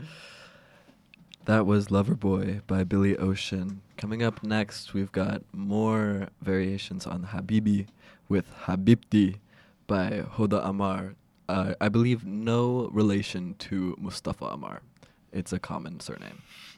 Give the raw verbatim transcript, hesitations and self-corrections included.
That was Loverboy by Billy Ocean. Coming up next, we've got more variations on Habibi with Habibti by Hoda Amar. Uh, I believe no relation to Mustafa Amar. It's a common surname.